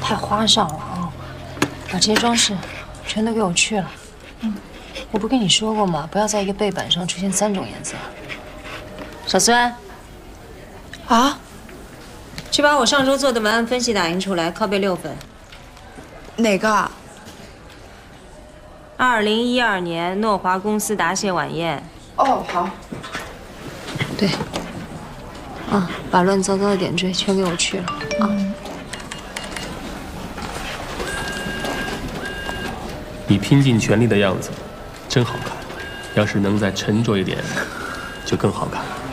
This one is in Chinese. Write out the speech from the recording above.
太花哨了啊！把这些装饰全都给我去了。我不跟你说过吗？不要在一个背板上出现3种颜色。小孙， 啊， 去把我上周做的文案分析打印出来，拷贝6份。 哪个 ？2012年诺华公司答谢晚宴。 哦，好。 对。啊，把乱糟糟的点缀全给我去了啊！ 你拼尽全力的样子，真好看。要是能再沉着一点，就更好看了。